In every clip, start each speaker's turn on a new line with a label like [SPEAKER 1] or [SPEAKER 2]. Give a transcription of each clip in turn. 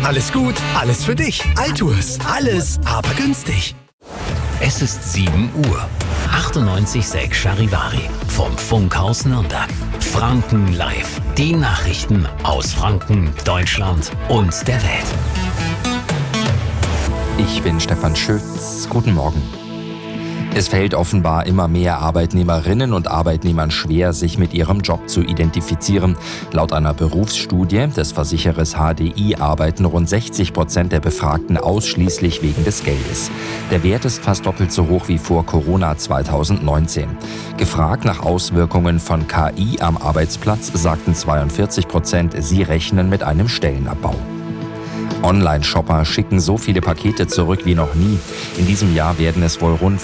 [SPEAKER 1] Alles gut, alles für dich. Altours, alles, aber günstig.
[SPEAKER 2] Es ist 7 Uhr. 98,6 Charivari vom Funkhaus Nürnberg. Franken live. Die Nachrichten aus Franken, Deutschland und der Welt.
[SPEAKER 3] Ich bin Stefan Schütz. Guten Morgen. Es fällt offenbar immer mehr Arbeitnehmerinnen und Arbeitnehmern schwer, sich mit ihrem Job zu identifizieren. Laut einer Berufsstudie des Versicherers HDI arbeiten rund 60% der Befragten ausschließlich wegen des Geldes. Der Wert ist fast doppelt so hoch wie vor Corona 2019. Gefragt nach Auswirkungen von KI am Arbeitsplatz sagten 42%, sie rechnen mit einem Stellenabbau. Online-Shopper schicken so viele Pakete zurück wie noch nie. In diesem Jahr werden es wohl rund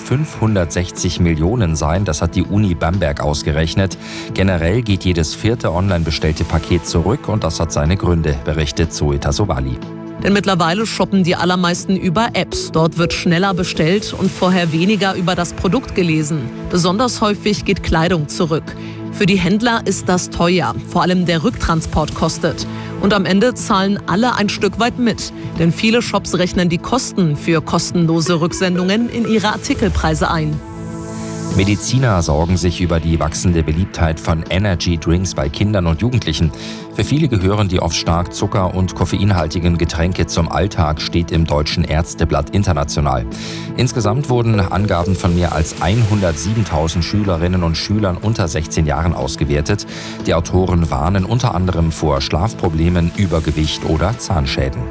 [SPEAKER 3] 560 Millionen sein, das hat die Uni Bamberg ausgerechnet. Generell geht jedes 4. online bestellte Paket zurück und das hat seine Gründe, berichtet Zoe Tassovali.
[SPEAKER 4] Denn mittlerweile shoppen die allermeisten über Apps. Dort wird schneller bestellt und vorher weniger über das Produkt gelesen. Besonders häufig geht Kleidung zurück. Für die Händler ist das teuer. Vor allem der Rücktransport kostet. Und am Ende zahlen alle ein Stück weit mit. Denn viele Shops rechnen die Kosten für kostenlose Rücksendungen in ihre Artikelpreise ein.
[SPEAKER 3] Mediziner sorgen sich über die wachsende Beliebtheit von Energy Drinks bei Kindern und Jugendlichen. Für viele gehören die oft stark zucker- und koffeinhaltigen Getränke zum Alltag, steht im Deutschen Ärzteblatt International. Insgesamt wurden Angaben von mehr als 107.000 Schülerinnen und Schülern unter 16 Jahren ausgewertet. Die Autoren warnen unter anderem vor Schlafproblemen, Übergewicht oder Zahnschäden.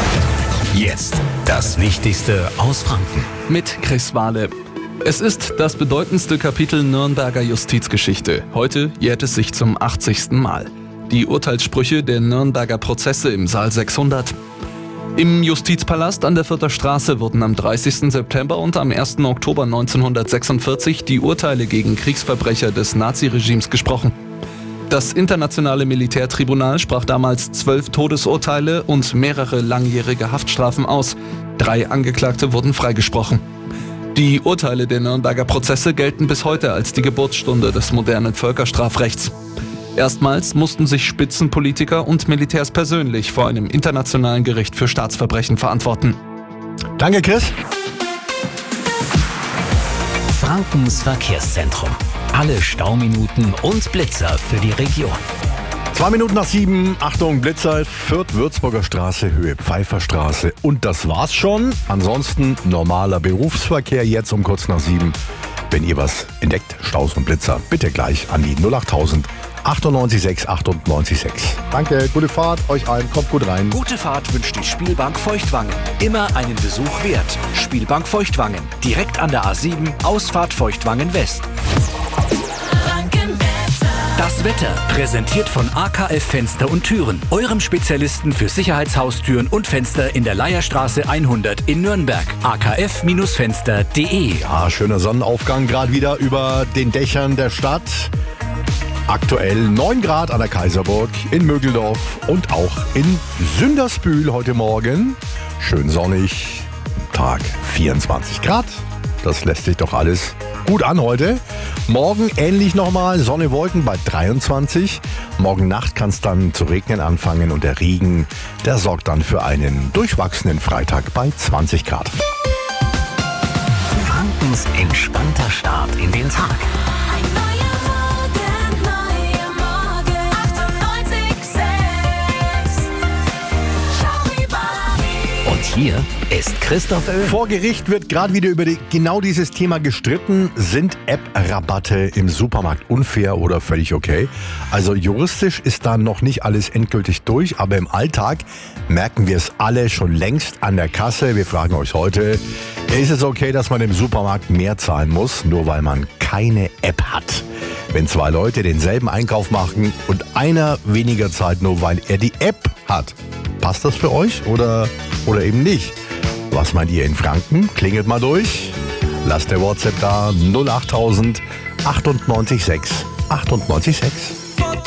[SPEAKER 2] Jetzt das Wichtigste aus Franken.
[SPEAKER 5] Mit Chris Wahle. Es ist das bedeutendste Kapitel Nürnberger Justizgeschichte. Heute jährt es sich zum 80. Mal. Die Urteilssprüche der Nürnberger Prozesse im Saal 600. Im Justizpalast an der Fürther Straße wurden am 30. September und am 1. Oktober 1946 die Urteile gegen Kriegsverbrecher des Naziregimes gesprochen. Das Internationale Militärtribunal sprach damals 12 Todesurteile und mehrere langjährige Haftstrafen aus. 3 Angeklagte wurden freigesprochen. Die Urteile der Nürnberger Prozesse gelten bis heute als die Geburtsstunde des modernen Völkerstrafrechts. Erstmals mussten sich Spitzenpolitiker und Militärs persönlich vor einem internationalen Gericht für Staatsverbrechen verantworten.
[SPEAKER 1] Danke, Chris.
[SPEAKER 2] Frankens Verkehrszentrum. Alle Stauminuten und Blitzer für die Region.
[SPEAKER 1] 2 Minuten nach 7, Achtung, Blitzer, Fürth-Würzburger Straße, Höhe Pfeifferstraße. Und das war's schon. Ansonsten normaler Berufsverkehr jetzt um kurz nach 7. Wenn ihr was entdeckt, Staus und Blitzer, bitte gleich an die 08000 98 98 6. Danke, gute Fahrt euch allen, kommt gut rein.
[SPEAKER 6] Gute Fahrt wünscht die Spielbank Feuchtwangen. Immer einen Besuch wert. Spielbank Feuchtwangen. Direkt an der A7, Ausfahrt Feuchtwangen West. Das Wetter, präsentiert von AKF Fenster und Türen, eurem Spezialisten für Sicherheitshaustüren und Fenster in der Leierstraße 100 in Nürnberg. akf-fenster.de.
[SPEAKER 1] Ja, schöner Sonnenaufgang gerade wieder über den Dächern der Stadt. Aktuell 9 Grad an der Kaiserburg, in Mögeldorf und auch in Sündersbühl heute Morgen. Schön sonnig, Tag 24 Grad. Das lässt sich doch alles gut an heute. Morgen ähnlich nochmal, Sonne, Wolken bei 23. Morgen Nacht kann es dann zu regnen anfangen und der Regen, der sorgt dann für einen durchwachsenen Freitag bei 20 Grad.
[SPEAKER 2] Frankens entspannter Start in den Tag. Hier ist Christoph Oehlen.
[SPEAKER 1] Vor Gericht wird gerade wieder über genau dieses Thema gestritten. Sind App-Rabatte im Supermarkt unfair oder völlig okay? Also juristisch ist da noch nicht alles endgültig durch, aber im Alltag merken wir es alle schon längst an der Kasse. Wir fragen euch heute, ist es okay, dass man im Supermarkt mehr zahlen muss, nur weil man keine App hat? Wenn 2 Leute denselben Einkauf machen und einer weniger zahlt, nur weil er die App hat. Passt das für euch oder eben nicht? Was meint ihr in Franken? Klingelt mal durch. Lasst der WhatsApp da 08000 98 6 98 6.